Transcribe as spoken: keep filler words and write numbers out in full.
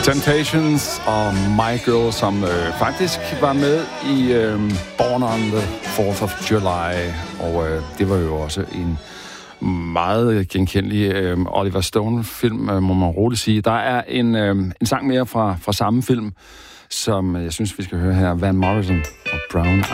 Temptations og My Girl, som øh, faktisk var med i øh, Born on the fourth of July, og øh, det var jo også en meget genkendelig øh, Oliver Stone-film, øh, må man roligt sige. Der er en, øh, en sang mere fra, fra samme film, som jeg synes, vi skal høre her. Van Morrison og Brown